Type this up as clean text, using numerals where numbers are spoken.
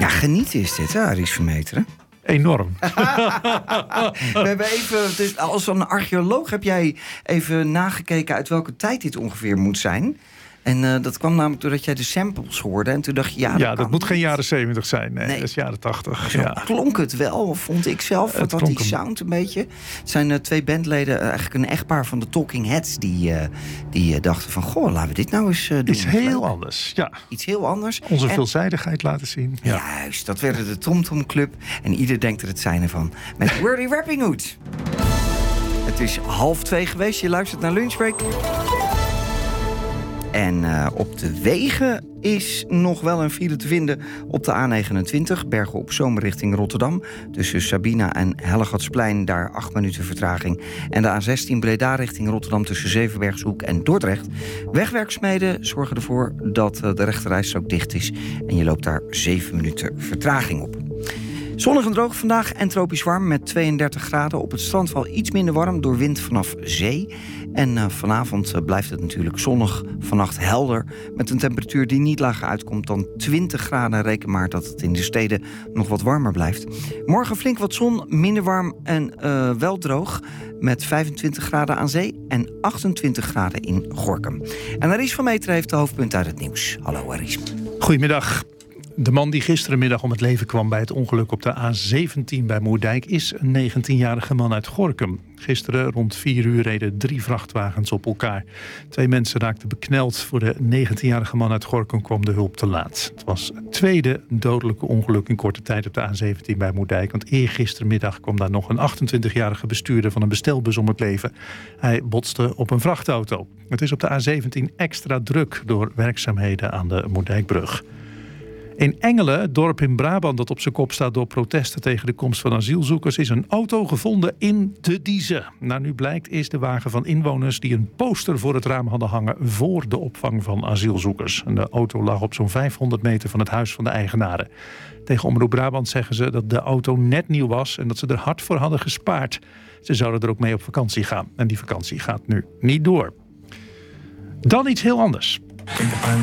Ja, genieten is dit, hè, Aries Vermeteren? Enorm. We hebben even, dus als een archeoloog heb jij even nagekeken uit welke tijd dit ongeveer moet zijn. En dat kwam namelijk doordat jij de samples hoorde. En toen dacht je, dat moet geen jaren 70 zijn. Nee, dat is jaren 80. Zo klonk het wel, vond ik zelf. Het had die sound een beetje. Het zijn 2 bandleden, eigenlijk een echtpaar van de Talking Heads... die dachten van, goh, laten we dit nou eens doen. Iets heel anders, ja. Iets heel anders. Onze veelzijdigheid laten zien. Ja. Juist, dat werden de Tom Tom Club. En ieder denkt er het zijn ervan. Met Wordy Rapping Hood. Het is 1:30 geweest, je luistert naar Lunchbreak. En op de wegen is nog wel een file te vinden op de A29... Bergen op Zoom richting Rotterdam. Tussen Sabina en Hellegatsplein, daar 8 minuten vertraging. En de A16 Breda richting Rotterdam tussen Zevenbergshoek en Dordrecht. Wegwerkzaamheden zorgen ervoor dat de rechterrijstrook dicht is. En je loopt daar 7 minuten vertraging op. Zonnig en droog vandaag en tropisch warm met 32 graden. Op het strand wel iets minder warm door wind vanaf zee. En vanavond blijft het natuurlijk zonnig, vannacht helder... met een temperatuur die niet lager uitkomt dan 20 graden. Reken maar dat het in de steden nog wat warmer blijft. Morgen flink wat zon, minder warm en wel droog... met 25 graden aan zee en 28 graden in Gorinchem. En Aries Vermeteren heeft de hoofdpunten uit het nieuws. Hallo Aries. Goedemiddag. De man die gisterenmiddag om het leven kwam bij het ongeluk op de A17 bij Moerdijk... is een 19-jarige man uit Gorinchem. Gisteren rond 4 uur reden 3 vrachtwagens op elkaar. 2 mensen raakten bekneld. Voor de 19-jarige man uit Gorinchem kwam de hulp te laat. Het was het tweede dodelijke ongeluk in korte tijd op de A17 bij Moerdijk. Want eergistermiddag kwam daar nog een 28-jarige bestuurder van een bestelbus om het leven. Hij botste op een vrachtauto. Het is op de A17 extra druk door werkzaamheden aan de Moerdijkbrug. In Engelen, het dorp in Brabant dat op zijn kop staat door protesten tegen de komst van asielzoekers, is een auto gevonden in de Dieze. Naar nu blijkt is de wagen van inwoners die een poster voor het raam hadden hangen voor de opvang van asielzoekers. En de auto lag op zo'n 500 meter van het huis van de eigenaren. Tegen Omroep Brabant zeggen ze dat de auto net nieuw was en dat ze er hard voor hadden gespaard. Ze zouden er ook mee op vakantie gaan. En die vakantie gaat nu niet door. Dan iets heel anders.